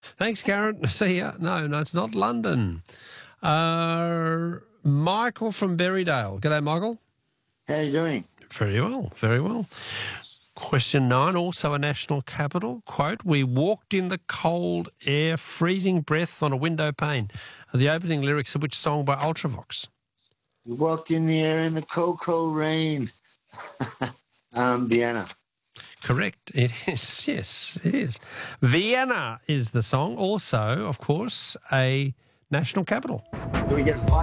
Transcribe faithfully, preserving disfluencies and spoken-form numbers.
Thanks, Karen. See ya. No, no, it's not London. Uh, Michael from Berrydale. G'day, Michael. How are you doing? Very well, very well. Question nine, also a national capital. Quote, we walked in the cold air, freezing breath on a window pane. Are the opening lyrics of which song by Ultravox? We walked in the air in the cold, cold rain. um, Vienna. Correct. It is. Yes, it is. Vienna is the song. Also, of course, a national capital. Do we get